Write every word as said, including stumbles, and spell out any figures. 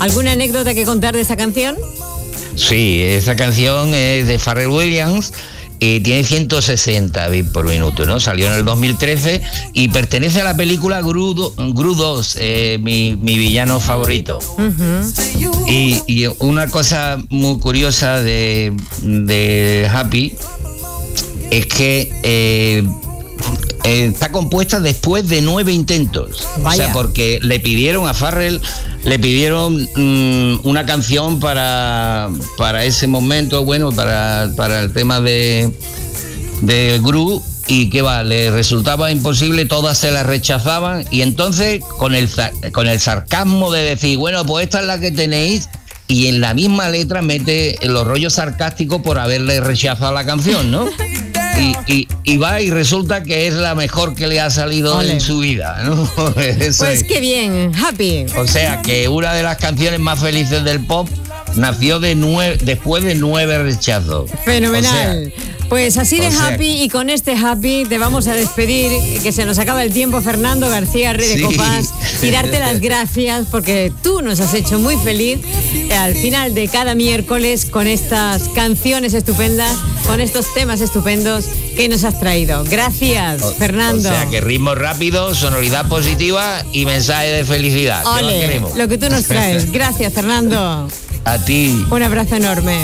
¿Alguna anécdota que contar de esa canción? Sí, esa canción es de Pharrell Williams y tiene ciento sesenta bits por minuto, ¿no? Salió en el dos mil trece y pertenece a la película Gru, Gru dos, eh, mi, mi villano favorito. Uh-huh. Y, y una cosa muy curiosa de, de Happy es que eh, eh, está compuesta después de nueve intentos. Vaya. O sea, porque le pidieron a Pharrell, le pidieron mmm, una canción para, para ese momento, bueno, para, para el tema de, de Gru, y que va, le resultaba imposible, todas se la rechazaban, y entonces con el, con el sarcasmo de decir, bueno, pues esta es la que tenéis, y en la misma letra mete los rollos sarcásticos por haberle rechazado la canción, ¿no? Y, y, y va y resulta que es la mejor que le ha salido Ole. en su vida, ¿no? Eso pues es. Qué bien, Happy. O sea que una de las canciones más felices del pop nació de nueve, después de nueve rechazos. Fenomenal. O sea, pues así de sea, Happy, y con este Happy te vamos a despedir, que se nos acaba el tiempo. Fernando García, Rey de sí. Copas, y darte las gracias porque tú nos has hecho muy feliz al final de cada miércoles con estas canciones estupendas, con estos temas estupendos que nos has traído. Gracias, o, Fernando. O sea que ritmo rápido, sonoridad positiva y mensaje de felicidad. Ole, ¿Qué más queremos? Lo que tú nos traes. Gracias, Fernando. A ti. Un abrazo enorme.